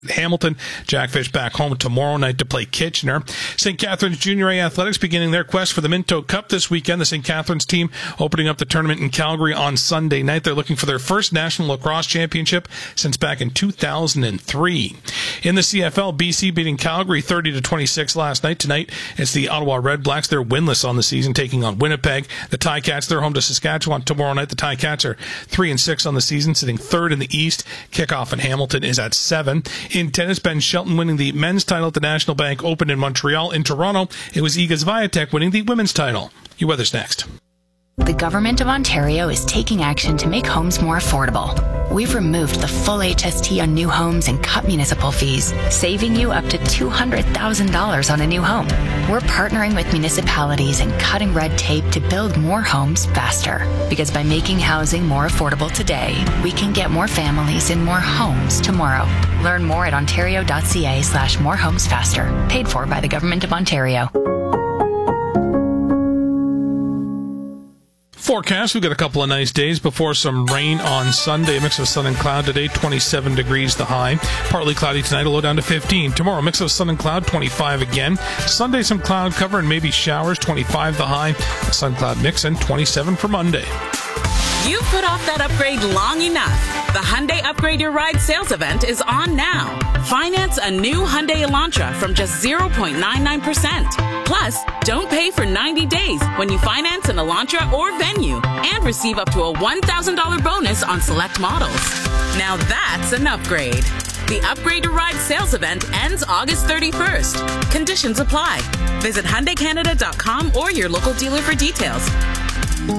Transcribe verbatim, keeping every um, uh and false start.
Hamilton. Jackfish back home tomorrow night to play Kitchener. Saint Catharines Junior A Athletics beginning their quest for the Minto Cup this weekend. The Saint Catharines team opening up the tournament in Calgary on Sunday night. They're looking for their first National Lacrosse Championship since back in two thousand three. In the C F L, B C beating Calgary thirty to twenty-six last night. Tonight, it's the Ottawa Red Blacks. They're winless on the season, taking on Winnipeg. The Ticats, they're home to Saskatchewan tomorrow night. The Ticats are three and six on the season, sitting third in the East. Kickoff in Hamilton is at seven. In tennis, Ben Shelton winning the men's title at the National Bank Open in Montreal. In Toronto, it was Iga Swiatek winning the women's title. Your weather's next. The Government of Ontario is taking action to make homes more affordable. We've removed the full H S T on new homes and cut municipal fees, saving you up to two hundred thousand dollars on a new home. We're partnering with municipalities and cutting red tape to build more homes faster. Because by making housing more affordable today, we can get more families in more homes tomorrow. Learn more at ontario.ca slash more homes faster. Paid for by the Government of Ontario. Forecast, we've got a couple of nice days before some rain on Sunday. A mix of sun and cloud today, twenty-seven degrees the high. Partly cloudy tonight, a low down to fifteen. Tomorrow, a mix of sun and cloud, twenty-five again. Sunday, some cloud cover and maybe showers, twenty-five the high. A sun cloud mix and twenty-seven for Monday. You've put off that upgrade long enough. The Hyundai Upgrade Your Ride sales event is on now. Finance a new Hyundai Elantra from just zero point nine nine percent. Plus, don't pay for ninety days when you finance an Elantra or Venue and receive up to a one thousand dollars bonus on select models. Now that's an upgrade. The Upgrade Your Ride sales event ends August thirty-first. Conditions apply. Visit Hyundai Canada dot com or your local dealer for details.